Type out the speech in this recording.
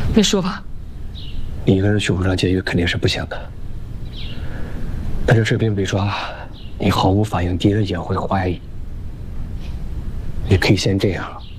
你说吧。 你一个人去武装监狱肯定是不行的，但是士兵被抓，你毫无反应，敌人也会怀疑。你可以先这样。